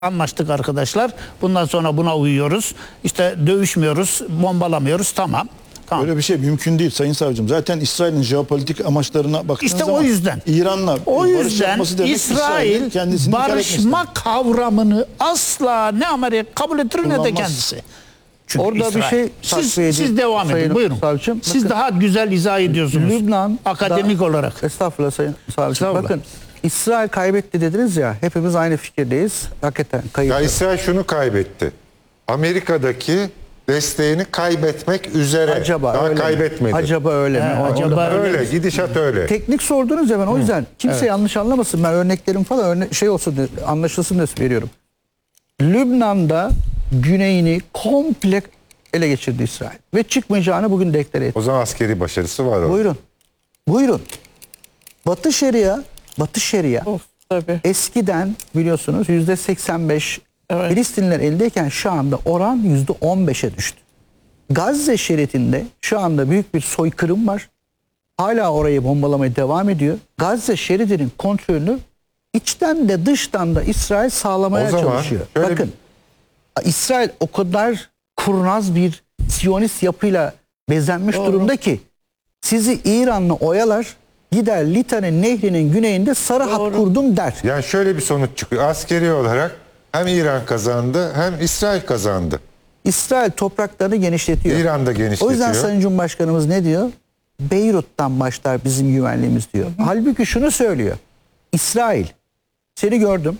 Anlaştık arkadaşlar. Bundan sonra buna uyuyoruz. İşte dövüşmüyoruz, bombalamıyoruz. Tamam. Tamam. Öyle bir şey mümkün değil Sayın Savcım. Zaten İsrail'in jeopolitik amaçlarına baktığınız İşte zaman o yüzden. İran'la O barış yüzden yapması demek İsrail kendisini barışma kavramını asla ne Amerika kabul ettirir ne de Kullanmaz. kendisi. Çünkü Orada bir şey siz devam edin. Sayın Buyurun. Savcım, Siz bakın, daha güzel izah ediyorsunuz. Lübnan akademik olarak. Estağfurullah Sayın Savcım. Estağfurullah. Bakın İsrail kaybetti dediniz ya, hepimiz aynı fikirdeyiz. Hakikaten kayıp. Ya İsrail şunu kaybetti. Amerika'daki desteğini kaybetmek üzere. Acaba Daha öyle kaybetmedi. mi? Acaba öyle mi? acaba öyle. Gidişat öyle. Teknik sordunuz ya, ben o yüzden kimse yanlış anlamasın. Ben örneklerim falan şey olsun diye, anlaşılsın diye veriyorum. Lübnan'da güneyini komple ele geçirdi İsrail. Ve çıkmayacağını bugün deklare etti. O zaman askeri başarısı var. Buyurun. Buyurun. Batı Şeria Tabii. eskiden biliyorsunuz %85 Evet. Filistinliler eldeyken şu anda oran %15'e düştü. Gazze şeridinde şu anda büyük bir soykırım var. Hala orayı bombalamaya devam ediyor. Gazze şeridinin kontrolünü içten de dıştan da İsrail sağlamaya O zaman çalışıyor. şöyle Bakın İsrail o kadar kurnaz bir Siyonist yapıyla bezenmiş durumda ki sizi İran'la oyalar, gider Litani Nehri'nin güneyinde sarı hat kurdum der. Yani şöyle bir sonuç çıkıyor. Askeri olarak hem İran kazandı hem İsrail kazandı. İsrail topraklarını genişletiyor. İran da genişletiyor. O yüzden Sayın Cumhurbaşkanımız ne diyor? Beyrut'tan başlar bizim güvenliğimiz diyor. Halbuki şunu söylüyor. İsrail, seni gördüm.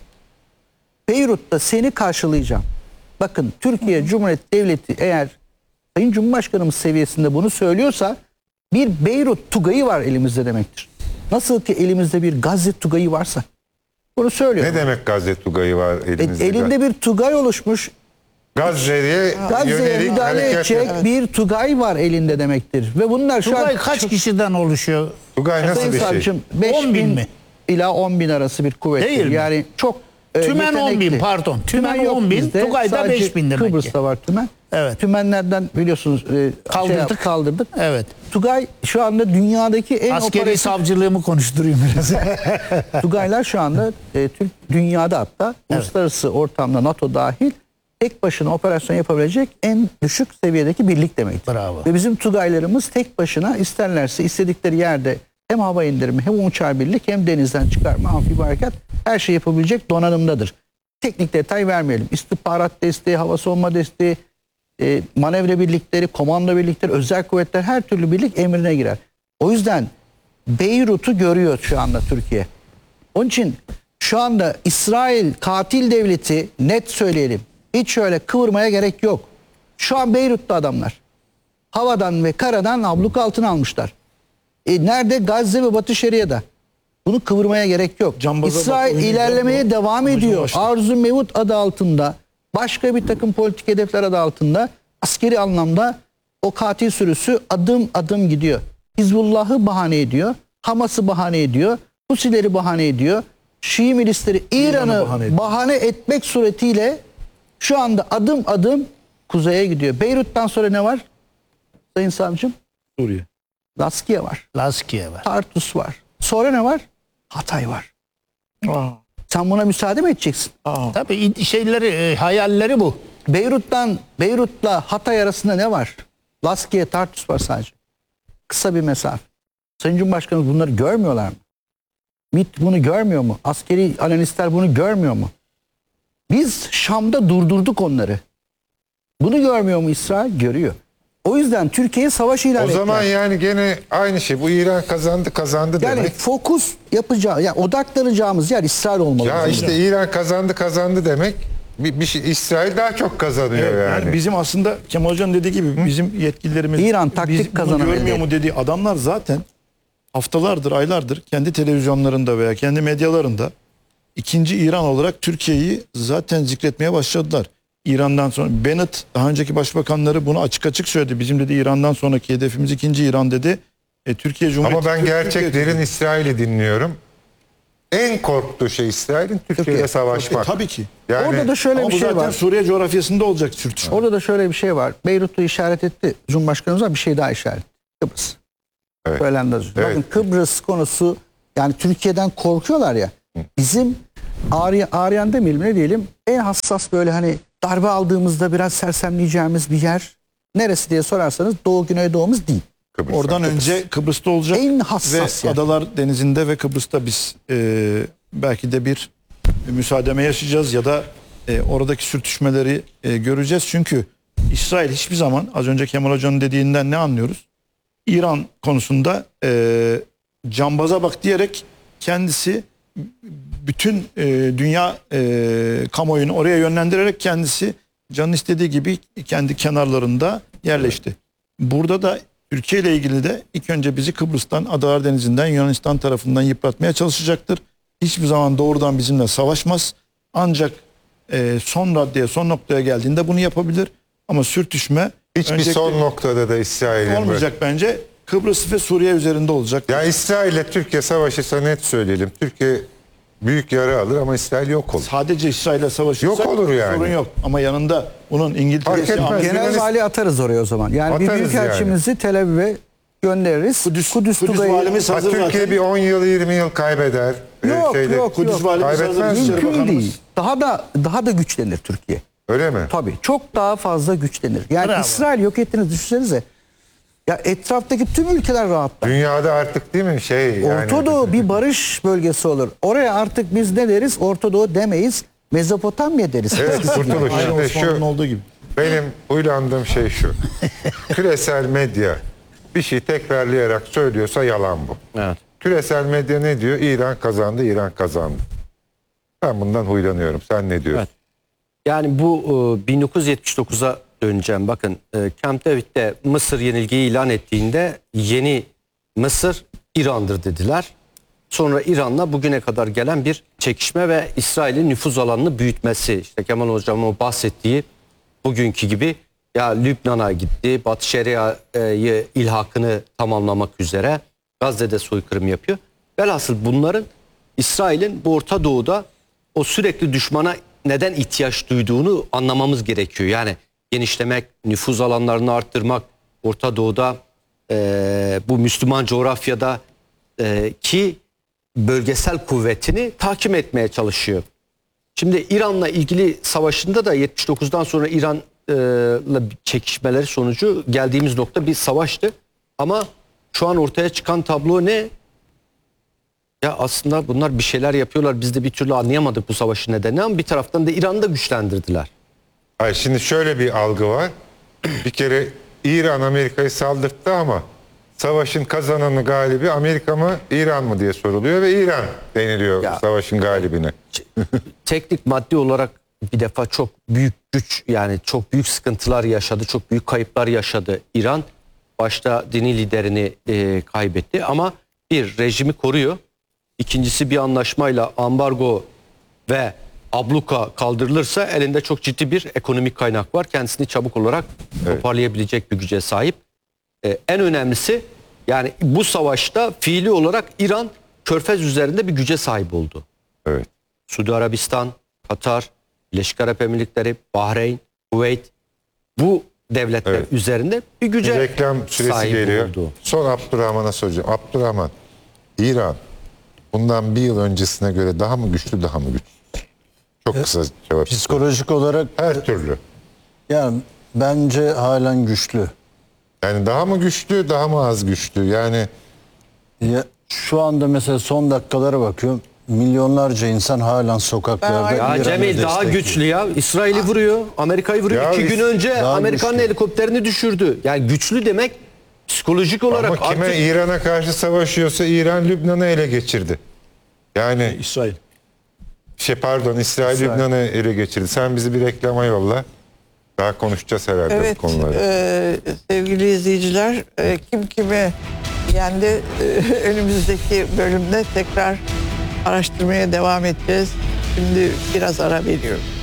Beyrut'ta seni karşılayacağım. Bakın Türkiye Cumhuriyeti Devleti eğer Sayın Cumhurbaşkanımız seviyesinde bunu söylüyorsa bir Beyrut Tugayı var elimizde demektir. Nasıl ki elimizde bir Gazze Tugayı varsa. Bunu söylüyor. Ne demek Gazze Tugayı var elimizde? Elinde bir Tugay oluşmuş. Gazze'ye Gazze'ye yönelik müdahale hareket. edecek bir Tugay var elinde demektir. Ve bunlar şu Tugay an kaç kişiden oluşuyor? Tugay nasıl Sayın bir şey? Savcım, 10 bin mi? ila 10 bin arası bir kuvvettir. Değil mi? Yani çok Tümen 10 bin, yetenekli. pardon. Tümen yok 10 bin, bizde. Tugay'da Sadece 5 bin demek ki. Kıbrıs'ta var tümen. Evet. Tümenlerden biliyorsunuz kaldırdık. Evet. Tugay şu anda dünyadaki en Askeri operatif savcılığımı konuşturayım biraz. Tugaylar şu anda dünyada hatta uluslararası ortamda NATO dahil tek başına operasyon yapabilecek en düşük seviyedeki birlik demektir. Bravo. Ve bizim Tugaylarımız tek başına isterlerse istedikleri yerde hem hava indirimi hem uçar birlik hem denizden çıkarma amfibi harekat her şey yapabilecek donanımdadır. Teknik detay vermeyelim. İstihbarat desteği, hava savunma desteği, manevra birlikleri, komando birlikleri, özel kuvvetler her türlü birlik emrine girer. O yüzden Beyrut'u görüyor şu anda Türkiye. Onun için şu anda İsrail katil devleti net söyleyelim. Hiç şöyle kıvırmaya gerek yok. Şu an Beyrut'ta adamlar. Havadan ve karadan abluk altına almışlar. Nerede? Gazze ve Batı Şeria'da. Bunu kıvırmaya gerek yok. Cambaza İsrail bak, ilerlemeye oyunu devam amacına ediyor. başladı. Arzu Mevut adı altında, başka bir takım politik hedefler adı altında askeri anlamda o katil sürüsü adım adım gidiyor. Hizbullah'ı bahane ediyor. Hamas'ı bahane ediyor. Husileri bahane ediyor. Şii milisleri İran'ı bahane etmek suretiyle şu anda adım adım kuzeye gidiyor. Beyrut'tan sonra ne var? Sayın Savcım? Suriye. Laskiye var. Laskiye var. Tartus var. Sonra ne var? Hatay var. Aa, Sen buna müsaade mi edeceksin? Tabii şeyleri, hayalleri bu. Beyrut'la Hatay arasında ne var? Laskiye, Tartus var sadece. Kısa bir mesafe. Sayın Cumhurbaşkanımız bunları görmüyorlar mı? MİT bunu görmüyor mu? Askeri analistler bunu görmüyor mu? Biz Şam'da durdurduk onları. Bunu görmüyor mu İsrail? Görüyor. O yüzden Türkiye savaş ilan O ettiler. zaman yani gene aynı şey. Bu İran kazandı yani demek. fokus yapacağı, yani odaklanacağımız yer İsrail olmalı. Ya bizim. işte İran kazandı demek bir şey, İsrail daha çok kazanıyor Evet, yani. yani bizim aslında Kemal Hoca'nın dediği gibi bizim yetkililerimiz İran taktik biz bunu kazanımı görmüyor elde mu dediği adamlar zaten haftalardır, aylardır kendi televizyonlarında veya kendi medyalarında ikinci İran olarak Türkiye'yi zaten zikretmeye başladılar. İran'dan sonra Bennett daha önceki başbakanları bunu açık açık söyledi. Bizim dedi İran'dan sonraki hedefimiz ikinci İran dedi. Türkiye Cumhuriyeti. Ama ben gerçek derin İsrail'i dinliyorum. En korktuğu şey İsrail'in Türkiye'yle savaşmak. Tabii ki. Yani Orada da şöyle Ama bir bu şey zaten var. Suriye coğrafyasında olacak sürtüşme. Orada da şöyle bir şey var. Beyrut'u işaret etti. Cumhurbaşkanımız var, bir şey daha işaret etti. Kıbrıs. Evet. Söylendi az önce. Evet. Bakın Kıbrıs konusu, yani Türkiye'den korkuyorlar ya. Bizim ağrıyan demeyelim, ne diyelim, en hassas böyle hani darbe aldığımızda biraz sersemleyeceğimiz bir yer neresi diye sorarsanız Doğu Güneydoğumuz değil. Kıbrıs'tan. Oradan önce Kıbrıs'ta olacak En hassas ve yer. Adalar Denizi'nde ve Kıbrıs'ta biz belki de bir müsaademe yaşayacağız ya da oradaki sürtüşmeleri göreceğiz. Çünkü İsrail hiçbir zaman, az önce Kemal Hoca'nın dediğinden ne anlıyoruz? İran konusunda cambaza bak diyerek kendisi bütün dünya kamuoyunu oraya yönlendirerek kendisi canın istediği gibi kendi kenarlarında yerleşti. Burada da Türkiye ile ilgili de ilk önce bizi Kıbrıs'tan, Adalar Denizi'nden, Yunanistan tarafından yıpratmaya çalışacaktır. Hiçbir zaman doğrudan bizimle savaşmaz. Ancak son raddeye, son noktaya geldiğinde bunu yapabilir. Ama sürtüşme Hiçbir öncelikle son noktada da İsrail'in olmayacak bence. Kıbrıs ve Suriye üzerinde olacak. Ya İsrail ile Türkiye savaşırsa net söyleyelim. Türkiye büyük yara alır ama İsrail yok olur. Sadece İsrail'le savaşırsak Yok olur yani. sorun yok. Ama yanında bunun Fark İngiltere'si, etmez. Amerika'sı, Genel vali atarız oraya o zaman. Yani bir Atarız büyükelçimizi Tel Aviv'e göndeririz. Kudüs Tugay'ı- valimiz Ha, hazır Türkiye zaten. bir 10 yıl 20 yıl kaybeder. Yok. Kudüs valimiz hazır. Kaybetmez mi? İçişleri Mümkün Bakanımız. değil. Daha da güçlenir Türkiye. Öyle mi? Tabii çok daha fazla güçlenir. Yani Bravo. İsrail yok ettiğini düşünsenize. Ya etraftaki tüm ülkeler rahatlar. Dünyada artık değil mi yani. Orta Doğu bir barış bölgesi olur. Oraya artık biz ne deriz? Orta Doğu demeyiz. Mezopotamya deriz. Evet, Kurtuluş. Aynı Şimdi Osmanlı'nın şu, olduğu gibi. benim huylandığım şey şu. Küresel medya bir şey tekrarlayarak söylüyorsa yalan bu. Evet. Küresel medya ne diyor? İran kazandı, İran kazandı. Ben bundan huylanıyorum. Sen ne diyorsun? Evet. Yani bu 1979'a döneceğim. Bakın Camp David'de Mısır yenilgiyi ilan ettiğinde yeni Mısır İran'dır dediler. Sonra İran'la bugüne kadar gelen bir çekişme ve İsrail'in nüfuz alanını büyütmesi. İşte Kemal Hocam'ın o bahsettiği bugünkü gibi ya Lübnan'a gitti, Batı Şeria'yı ilhakını tamamlamak üzere Gazze'de soykırım yapıyor. Velhasıl bunların İsrail'in bu Orta Doğu'da o sürekli düşmana neden ihtiyaç duyduğunu anlamamız gerekiyor. Yani genişlemek, nüfuz alanlarını arttırmak, Orta Doğu'da bu Müslüman coğrafyada ki bölgesel kuvvetini tahkim etmeye çalışıyor. Şimdi İran'la ilgili savaşında da 79'dan sonra İran'la çekişmeleri sonucu geldiğimiz nokta bir savaştı. Ama şu an ortaya çıkan tablo ne? Ya aslında bunlar bir şeyler yapıyorlar. Biz de bir türlü anlayamadık bu savaşın nedenini ama bir taraftan da İran'ı da güçlendirdiler. Hayır, şimdi şöyle bir algı var. Bir kere İran Amerika'yı saldırttı ama savaşın kazananı galibi Amerika mı İran mı diye soruluyor ve İran deniliyor Ya. savaşın galibine. Teknik maddi olarak bir defa çok büyük güç, yani çok büyük sıkıntılar yaşadı, çok büyük kayıplar yaşadı İran. Başta dini liderini kaybetti ama bir rejimi koruyor. İkincisi bir anlaşmayla ambargo ve abluka kaldırılırsa elinde çok ciddi bir ekonomik kaynak var. Kendisini çabuk olarak toparlayabilecek bir güce sahip. En önemlisi yani bu savaşta fiili olarak İran Körfez üzerinde bir güce sahip oldu. Evet. Suudi Arabistan, Katar, Birleşik Arap Emirlikleri, Bahreyn, Kuveyt bu devletler Evet. üzerinde bir güce Bir reklam süresi sahip geliyor. oldu. Son Abdurrahman'a soracağım. Abdurrahman, İran bundan bir yıl öncesine göre daha mı güçlü, daha mı güçlü? Çok kısa cevap. Psikolojik olarak Her türlü. yani bence halen güçlü. Yani daha mı güçlü, daha mı az güçlü? Yani Ya, şu anda mesela son dakikalara bakıyorum. Milyonlarca insan halen sokaklarda. Ya İran'ı Cemil daha destekliyor. güçlü ya. İsrail'i vuruyor, Amerika'yı vuruyor. Ya 2 gün önce daha Amerika'nın güçlü. helikopterini düşürdü. Yani güçlü demek psikolojik olarak ama kime artık İran'a karşı savaşıyorsa İran Lübnan'ı ele geçirdi. Yani İsrail. İsrail Lübnan'ı ele geçirdi. Sen bizi bir reklama yolla. Daha konuşacağız herhalde Evet, bu konuları. sevgili izleyiciler, kim kime yendi önümüzdeki bölümde tekrar araştırmaya devam edeceğiz. Şimdi biraz ara veriyorum.